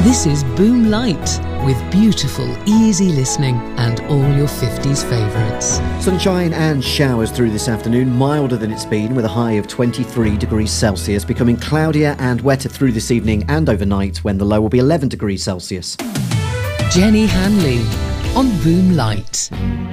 This is Boom Light, with beautiful, easy listening and all your 50s favourites. Sunshine and showers through this afternoon, milder than it's been, with a high of 23 degrees Celsius, becoming cloudier and wetter through this evening and overnight, when the low will be 11 degrees Celsius. Jenny Hanley on Boom Light.